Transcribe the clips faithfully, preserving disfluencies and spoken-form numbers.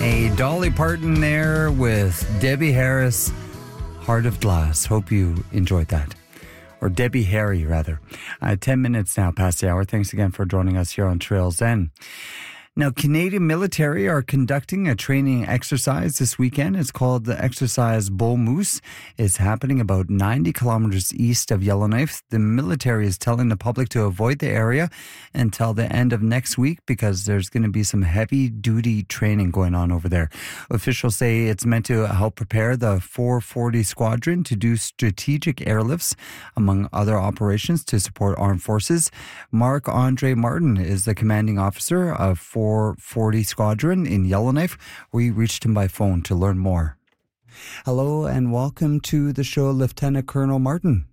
A Dolly Parton there with Debbie Harris, Heart of Glass. Hope you enjoyed that. Or Debbie Harry, rather. Uh, ten minutes now past the hour. Thanks again for joining us here on Trails End. Now, Canadian military are conducting a training exercise this weekend. It's called the exercise Bull Moose. It's happening about ninety kilometers east of Yellowknife. The military is telling the public to avoid the area until the end of next week because there's going to be some heavy-duty training going on over there. Officials say it's meant to help prepare the four forty Squadron to do strategic airlifts, among other operations, to support armed forces. Marc-Andre Martin is the commanding officer of four forty Squadron in Yellowknife. We reached him by phone to learn more. Hello and welcome to the show, Lieutenant Colonel Martin.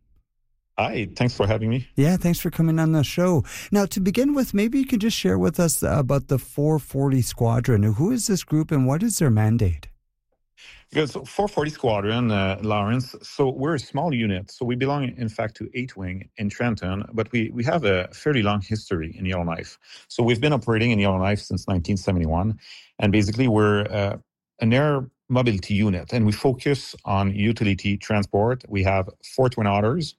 Hi, thanks for having me. Yeah, thanks for coming on the show. Now, to begin with, maybe you could just share with us about the four forty Squadron. Who is this group and what is their mandate? Because four forty Squadron, uh, Lawrence, so we're a small unit. So we belong, in fact, to eight Wing in Trenton, but we, we have a fairly long history in Yellowknife. So we've been operating in Yellowknife since nineteen seventy-one. And basically, we're uh, an air mobility unit, and we focus on utility transport. We have four Twin Otters.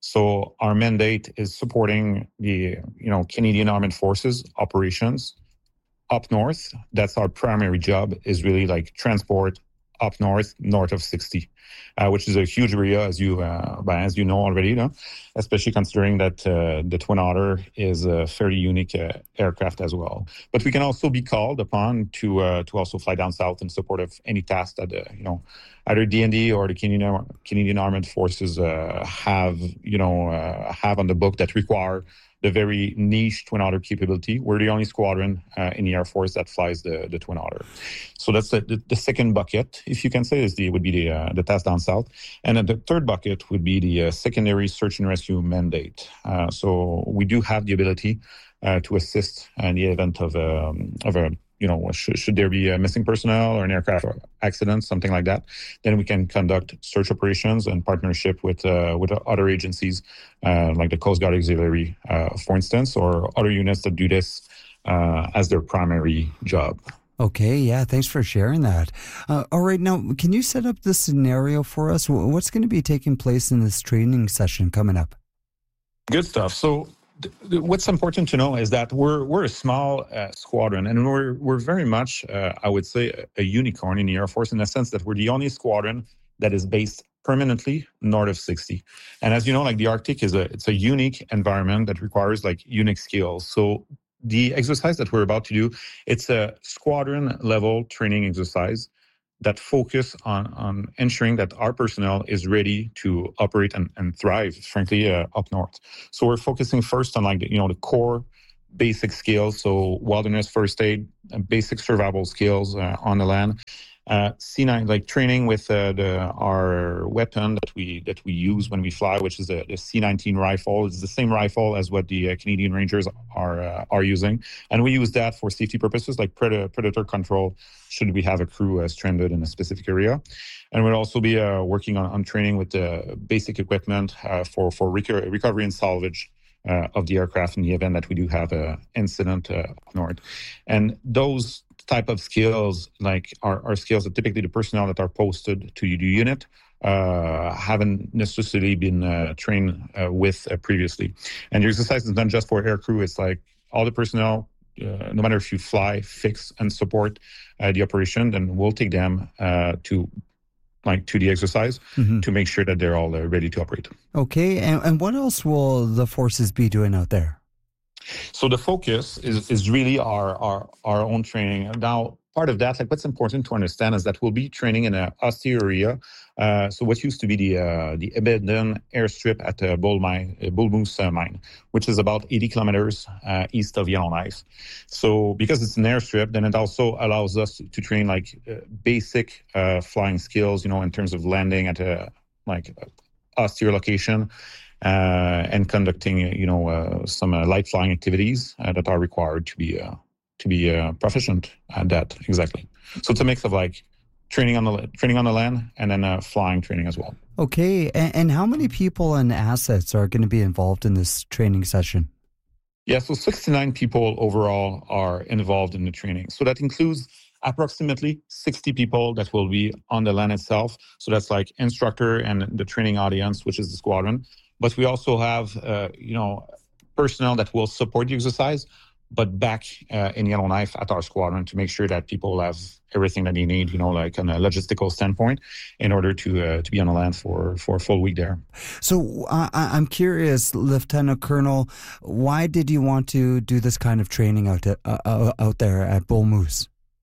So our mandate is supporting the you know Canadian Armed Forces operations up north. That's our primary job, is really like transport up north, north of sixty, uh, which is a huge area, as you uh, as you know already, you know, especially considering that uh, the Twin Otter is a fairly unique uh, aircraft as well. But we can also be called upon to uh, to also fly down south in support of any task that uh, you know either D and D or the Canadian Canadian Armed Forces uh, have you know uh, have on the book that require the very niche Twin Otter capability. We're the only squadron uh, in the Air Force that flies the, the Twin Otter. So that's the, the, the second bucket, if you can say, is the would be the uh, the task down south. And then the third bucket would be the uh, secondary search and rescue mandate. Uh, so we do have the ability uh, to assist in the event of um, of a you know, should, should there be a missing personnel or an aircraft accident, something like that, then we can conduct search operations in partnership with uh, with other agencies, uh, like the Coast Guard Auxiliary, uh, for instance, or other units that do this uh, as their primary job. Okay, yeah, thanks for sharing that. Uh, all right, now, can you set up the scenario for us? What's going to be taking place in this training session coming up? Good stuff. So what's important to know is that we're we're a small uh, squadron, and we're we're very much, uh, I would say, a, a unicorn in the Air Force in the sense that we're the only squadron that is based permanently north of sixty. And as you know, like the Arctic is a it's a unique environment that requires like unique skills. So the exercise that we're about to do, it's a squadron level training exercise that focus on, on ensuring that our personnel is ready to operate and, and thrive, frankly, uh, up north. So we're focusing first on like, the, you know, the core basic skills. So wilderness first aid, uh, basic survival skills uh, on the land. Uh, C nine, like training with uh, the, our weapon that we that we use when we fly, which is a, the C nineteen rifle. It's the same rifle as what the uh, Canadian Rangers are uh, are using, and we use that for safety purposes, like predator, predator control. Should we have a crew uh, stranded in a specific area, and we'll also be uh, working on, on training with the basic equipment uh, for for reco- recovery and salvage uh, of the aircraft in the event that we do have an incident uh, up north, and those type of skills like are, are skills that typically the personnel that are posted to the unit uh, haven't necessarily been uh, trained uh, with uh, previously. And the exercise is not just for air crew, it's like all the personnel, uh, no matter if you fly, fix, and support uh, the operation, then we'll take them uh, to like to the exercise mm-hmm. to make sure that they're all uh, ready to operate. Okay, and, and what else will the forces be doing out there? So the focus is, is really our, our our own training. Now, part of that, like what's important to understand is that we'll be training in an austere area. Uh, so what used to be the uh, the abandoned airstrip at uh, Bull Mine, uh, Bull Moose uh, Mine, which is about eighty kilometers uh, east of Yellowknife. So because it's an airstrip, then it also allows us to train like uh, basic uh, flying skills, you know, in terms of landing at a like austere location. Uh, and conducting, you know, uh, some uh, light flying activities uh, that are required to be uh, to be uh, proficient at that exactly. So it's a mix of like training on the training on the land and then uh, flying training as well. Okay, and, and how many people and assets are going to be involved in this training session? Yeah, so sixty-nine people overall are involved in the training. So that includes approximately sixty people that will be on the land itself. So that's like instructor and the training audience, which is the squadron. But we also have, uh, you know, personnel that will support the exercise, but back uh, in Yellowknife at our squadron to make sure that people have everything that they need, you know, like on a logistical standpoint, in order to uh, to be on the land for, for a full week there. So uh, I'm curious, Lieutenant Colonel, why did you want to do this kind of training out to, uh, out there at Bull Moose?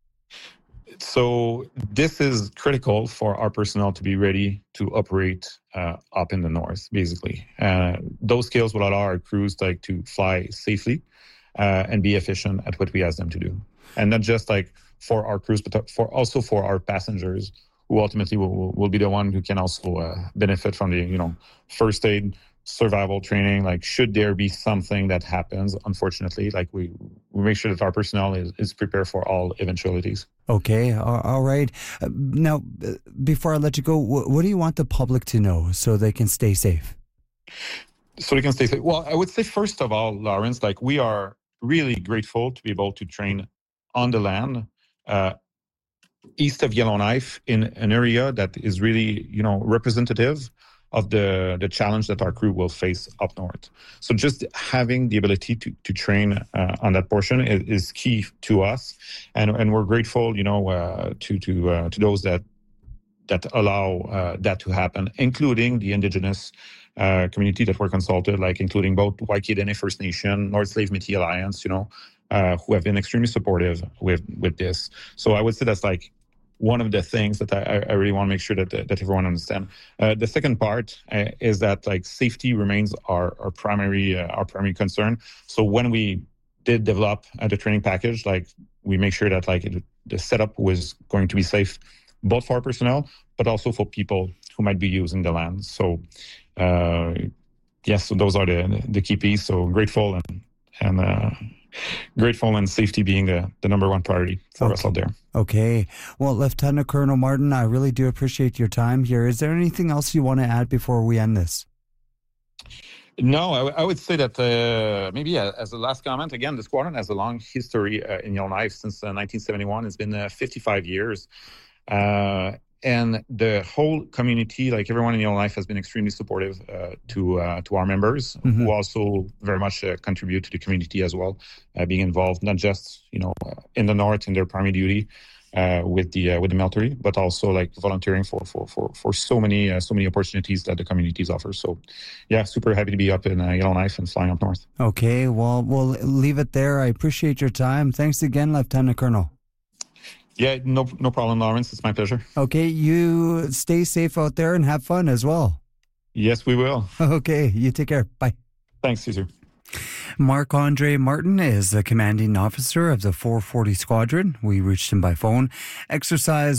So this is critical for our personnel to be ready to operate uh, up in the north, basically. Uh, those skills will allow our crews like to fly safely uh, and be efficient at what we ask them to do. And not just like for our crews, but for also for our passengers, who ultimately will, will be the one who can also uh, benefit from the, you know, first aid, survival training. Like, should there be something that happens, unfortunately, like we, we make sure that our personnel is, is prepared for all eventualities. Okay, all, all right. Uh, now, uh, before I let you go, wh- what do you want the public to know so they can stay safe? So they can stay safe. Well, I would say, first of all, Lawrence, like we are really grateful to be able to train on the land, uh, east of Yellowknife, in an area that is really, you know, representative of the the challenge that our crew will face up north. So just having the ability to to train uh, on that portion is, is key to us, and and we're grateful, you know, uh, to to uh, to those that that allow uh, that to happen, including the Indigenous uh, community that were consulted, like including both Waikidene First Nation, North Slave Métis Alliance, you know, uh, who have been extremely supportive with with this. So I would say that's like one of the things that I, I really want to make sure that that everyone understand. Uh, the second part uh, is that like safety remains our our primary uh, our primary concern. So when we did develop uh, the training package, like we make sure that like it, the setup was going to be safe, both for our personnel, but also for people who might be using the land. So uh, yes, so those are the the key pieces. So grateful and and. Uh, Grateful and safety being the, the number one priority for okay. us out there. Okay. Well, Lieutenant Colonel Martin, I really do appreciate your time here. Is there anything else you want to add before we end this? No, I, w- I would say that uh, maybe uh, as a last comment, again, the squadron has a long history uh, in Yellowknife since uh, nineteen seventy-one. It's been uh, fifty-five years. Uh, and the whole community, like everyone in Yellowknife, has been extremely supportive uh, to uh, to our members, mm-hmm. who also very much uh, contribute to the community as well, uh, being involved not just, you know, uh, in the north in their primary duty uh, with the uh, with the military, but also like volunteering for for for for so many uh, so many opportunities that the communities offer. So, yeah, super happy to be up in uh, Yellowknife and flying up north. Okay, well, we'll leave it there. I appreciate your time. Thanks again, Lieutenant Colonel. Yeah, no no problem, Lawrence. It's my pleasure. Okay, you stay safe out there and have fun as well. Yes, we will. Okay, you take care. Bye. Thanks, Caesar. Marc-Andre Martin is the commanding officer of the four forty Squadron. We reached him by phone. Exercise